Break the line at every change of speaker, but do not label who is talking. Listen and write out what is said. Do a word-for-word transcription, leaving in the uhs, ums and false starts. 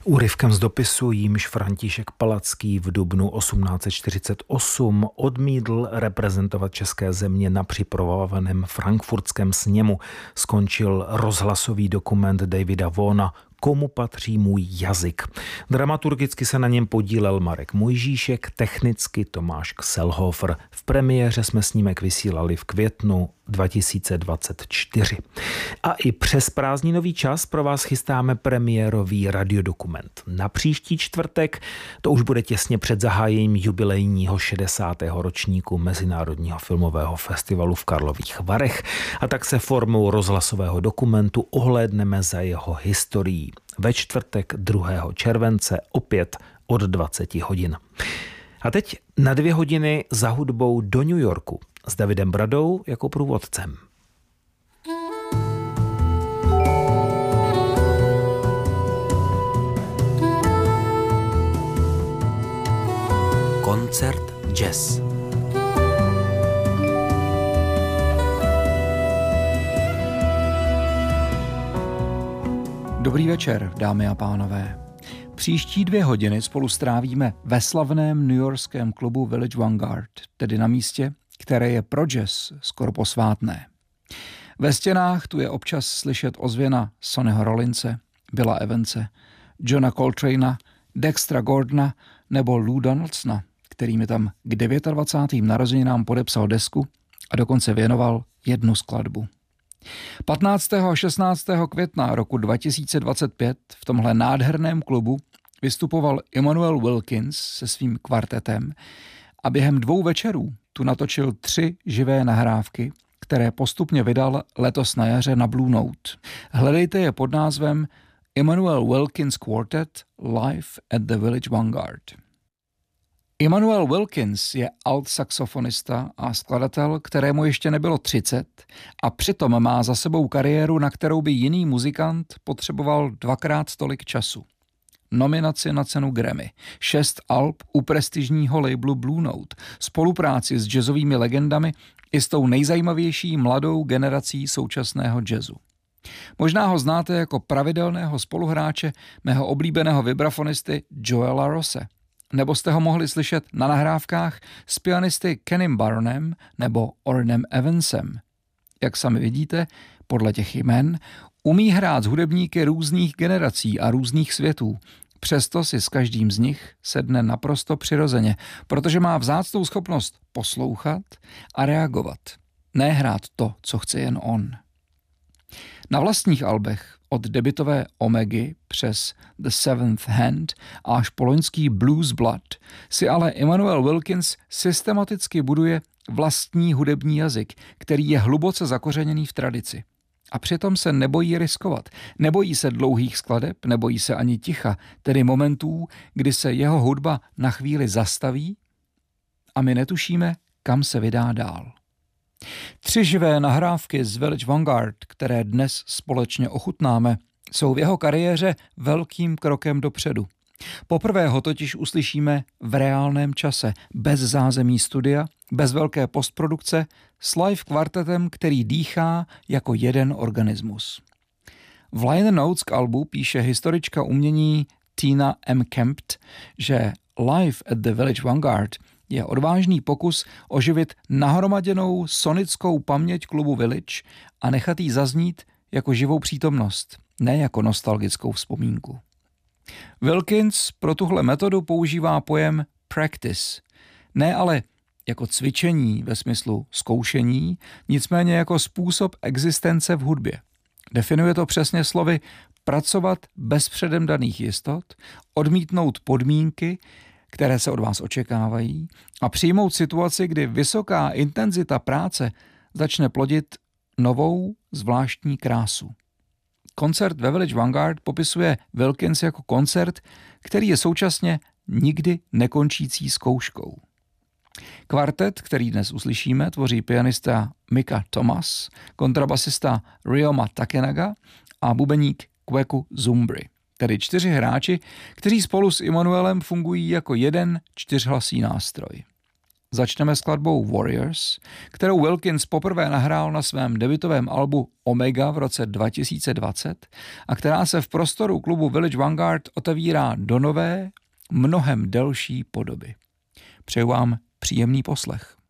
Úryvkem z dopisu, jímž František Palacký v dubnu osmnáct set čtyřicet osm odmítl reprezentovat české země na připravovaném frankfurtském sněmu, skončil rozhlasový dokument Davida Vaughna Komu patří můj jazyk. Dramaturgicky se na něm podílel Marek Mojžíšek, technicky Tomáš Kselhofer. V premiéře jsme snímek vysílali v květnu dva tisíce dvacet čtyři. A i přes prázdninový čas pro vás chystáme premiérový radiodokument. Na příští čtvrtek, to už bude těsně před zahájením jubilejního šedesátého ročníku Mezinárodního filmového festivalu v Karlových Varech, a tak se formou rozhlasového dokumentu ohlédneme za jeho historií. Ve čtvrtek druhého července opět od dvacet hodin. A teď na dvě hodiny za hudbou do New Yorku s Davidem Bradou jako průvodcem. Koncert jazz.
Dobrý večer, dámy a pánové. Příští dvě hodiny spolu strávíme ve slavném newyorském klubu Village Vanguard, tedy na místě, které je pro jazz skoro posvátné. Ve stěnách tu je občas slyšet ozvěna Sonnyho Rollinse, Billa Evanse, Johna Coltrane'a, Dextra Gordona nebo Lou Donaldsona, který mi tam k dvacátým devátým narozeninám podepsal desku a dokonce věnoval jednu skladbu. patnáctého a šestnáctého května roku dva tisíce dvacet pět v tomhle nádherném klubu vystupoval Immanuel Wilkins se svým kvartetem a během dvou večerů tu natočil tři živé nahrávky, které postupně vydal letos na jaře na Blue Note. Hledejte je pod názvem Immanuel Wilkins Quartet Live at the Village Vanguard. Immanuel Wilkins je alt-saxofonista a skladatel, kterému ještě nebylo třicet a přitom má za sebou kariéru, na kterou by jiný muzikant potřeboval dvakrát tolik času. Nominaci na cenu Grammy, šest alb u prestižního labelu Blue Note, spolupráci s jazzovými legendami i s tou nejzajímavější mladou generací současného jazzu. Možná ho znáte jako pravidelného spoluhráče mého oblíbeného vibrafonisty Joela Rosse, nebo jste ho mohli slyšet na nahrávkách s pianisty Kenem Baronem nebo Ornem Evansem. Jak sami vidíte, podle těch jmen umí hrát s hudebníky různých generací a různých světů. Přesto si s každým z nich sedne naprosto přirozeně, protože má vzácnou schopnost poslouchat a reagovat. Ne hrát to, co chce jen on. Na vlastních albech od debutové Omegy přes The Seventh Hand až po loňský Blues Blood si ale Immanuel Wilkins systematicky buduje vlastní hudební jazyk, který je hluboce zakořeněný v tradici. A přitom se nebojí riskovat. Nebojí se dlouhých skladeb, nebojí se ani ticha, tedy momentů, kdy se jeho hudba na chvíli zastaví a my netušíme, kam se vydá dál. Tři živé nahrávky z Village Vanguard, které dnes společně ochutnáme, jsou v jeho kariéře velkým krokem dopředu. Poprvé ho totiž uslyšíme v reálném čase, bez zázemí studia, bez velké postprodukce, s live kvartetem, který dýchá jako jeden organismus. V liner notes k albu píše historička umění Tina M. Kempt, že Live at the Village Vanguard je odvážný pokus oživit nahromaděnou sonickou paměť klubu Village a nechat jí zaznít jako živou přítomnost, ne jako nostalgickou vzpomínku. Wilkins pro tuhle metodu používá pojem practice, ne ale jako cvičení ve smyslu zkoušení, nicméně jako způsob existence v hudbě. Definuje to přesně slovy pracovat bez předem daných jistot, odmítnout podmínky, které se od vás očekávají, a přijmout situaci, kdy vysoká intenzita práce začne plodit novou zvláštní krásu. Koncert ve Village Vanguard popisuje Wilkins jako koncert, který je současně nikdy nekončící zkouškou. Kvartet, který dnes uslyšíme, tvoří pianista Mika Thomas, kontrabasista Ryoma Takenaga a bubeník Kweku Zumbri, tedy čtyři hráči, kteří spolu s Immanuelem fungují jako jeden čtyřhlasý nástroj. začneme skladbou Warriors, kterou Wilkins poprvé nahrál na svém debutovém albu Omega v roce dva tisíce dvacet a která se v prostoru klubu Village Vanguard otevírá do nové, mnohem delší podoby. Přeju vám příjemný poslech.